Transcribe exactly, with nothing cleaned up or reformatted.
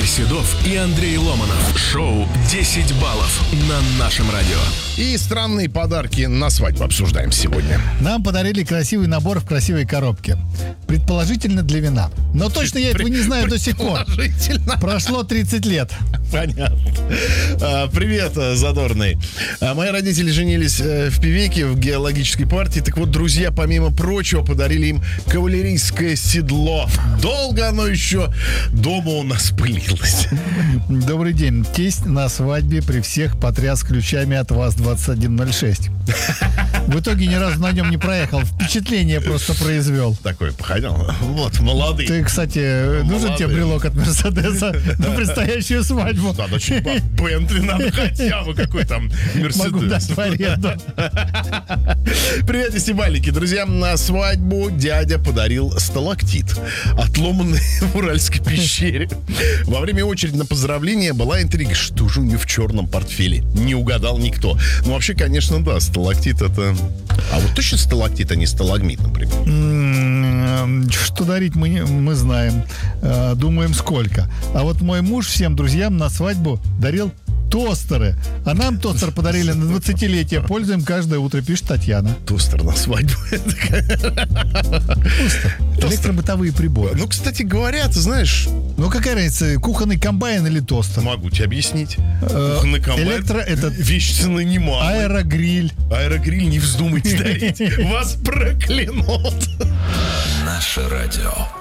Седов и Андрей Ломанов. Шоу десять баллов на нашем радио. И странные подарки на свадьбу обсуждаем сегодня. Нам подарили красивый набор в красивой коробке. Предположительно для вина. Но точно я этого не знаю до сих пор. Прошло тридцать лет. Понятно. А, привет, Задорный. А, мои родители женились э, в Певеке, в геологической партии. Так вот, друзья, помимо прочего, подарили им кавалерийское седло. Долго оно еще дома у нас пылилось. Добрый день. Тесть на свадьбе при всех потряс ключами от ВАЗ двадцать один ноль шесть. В итоге ни разу на нем не проехал. Впечатление просто произвел. Такой походил. Вот, молодый. Ты, кстати, нужен тебе брелок от Мерседеса на предстоящую свадьбу? Надо чуть по Бентли, надо хотя бы какой там Мерседес. Могу дать в аренду. Привет, фестивальники. Друзья, на свадьбу дядя подарил сталактит, отломанный в Уральской пещере. Во время очереди на поздравление была интрига, что же у него в черном портфеле. Не угадал никто. Ну, вообще, конечно, да, сталактит это... А вот точно сталактит, а не сталагмит, например? Что дарить мы, не- мы знаем. Э, Думаем, сколько. А вот мой муж всем друзьям на свадьбу дарил тостеры. А нам тостер подарили на двадцатилетие. Пользуем каждое утро, пишет Татьяна. Тостер на свадьбу. Тостер. Электробытовые приборы. Ну, кстати говоря, ты знаешь, Ну, какая разница, кухонный комбайн или тостер? могу тебе объяснить. Э, Кухонный комбайн электро- это- вещь цены немалая. Аэрогриль. Аэрогриль не вздумайте дарить. Вас проклянут. Наше радио.